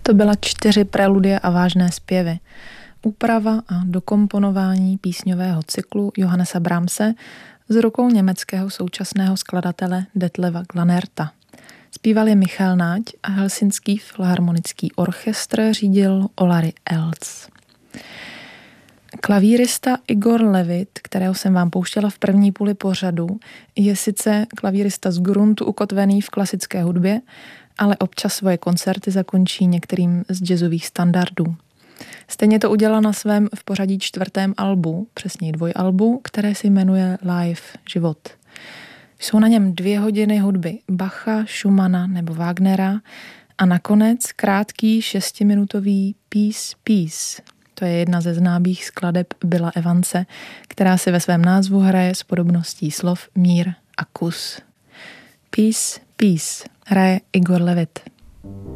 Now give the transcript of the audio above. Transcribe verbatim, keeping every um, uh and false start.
To byla čtyři preludie a vážné zpěvy. Úprava a dokomponování písňového cyklu Johannesa Brahmse z rukou německého současného skladatele Detleva Glanerta. Zpíval je Michal Náď a Helsinský filharmonický orchestr řídil Olari Els. Klavírista Igor Levit, kterého jsem vám pouštěla v první půli pořadu, je sice klavírista z gruntu ukotvený v klasické hudbě, ale občas svoje koncerty zakončí některým z jazzových standardů. Stejně to udělal na svém v pořadí čtvrtém albu, přesněji dvojalbu, které se jmenuje Live, život. Jsou na něm dvě hodiny hudby Bacha, Schumanna nebo Wagnera a nakonec krátký šestiminutový Peace, Peace. To je jedna ze známých skladeb Billa Evanse, která si ve svém názvu hraje s podobností slov mír a kus. Peace, Peace hraje Igor Levit.